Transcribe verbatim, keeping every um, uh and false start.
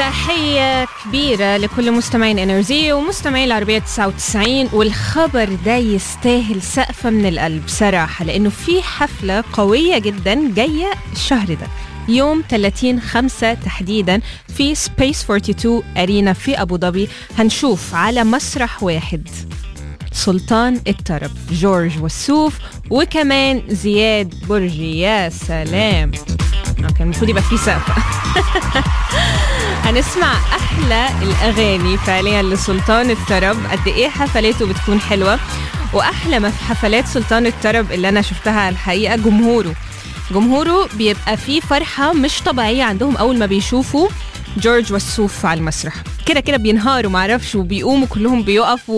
تحية كبيرة لكل مستمعين انرجي ومستمعين العربية تسعة وتسعين. والخبر ده يستاهل سقفة من القلب صراحة، لأنه في حفلة قوية جدا جاية الشهر ده يوم ثلاثين خمسة تحديدا في سبيس اثنين وأربعين أرينا في أبو ظبي. هنشوف على مسرح واحد سلطان الطرب جورج وسوف وكمان زياد برجي. يا سلام، كان المفروض يبقى فيه سقفة. هنسمع أحلى الأغاني فعليا لسلطان الطرب. قد إيه حفلاته بتكون حلوة، وأحلى ما في حفلات سلطان الطرب اللي أنا شفتها الحقيقة جمهوره جمهوره بيبقى فيه فرحة مش طبيعية عندهم أول ما بيشوفوا جورج وسوف على المسرح. كده كده بينهاروا معرفش، وبيقوموا كلهم بيقفوا